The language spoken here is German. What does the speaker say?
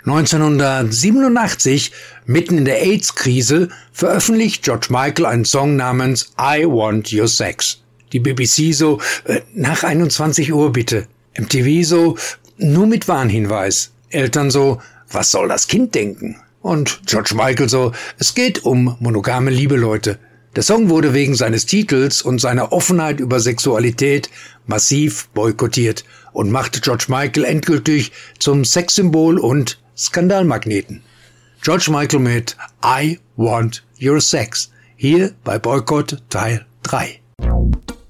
1987, mitten in der AIDS-Krise, veröffentlicht George Michael einen Song namens I Want Your Sex. Die BBC so, nach 21 Uhr bitte. MTV so, nur mit Warnhinweis. Eltern so, was soll das Kind denken? Und George Michael so, es geht um monogame Liebe, Leute. Der Song wurde wegen seines Titels und seiner Offenheit über Sexualität massiv boykottiert und machte George Michael endgültig zum Sexsymbol und Skandalmagneten. George Michael mit I Want Your Sex, hier bei Boykott Teil 3.